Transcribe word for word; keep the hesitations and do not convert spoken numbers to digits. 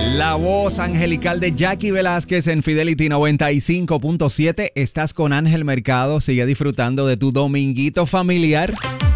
La voz angelical de Jackie Velázquez en Fidelity noventa y cinco punto siete. Estás con Ángel Mercado. Sigue disfrutando de tu dominguito familiar.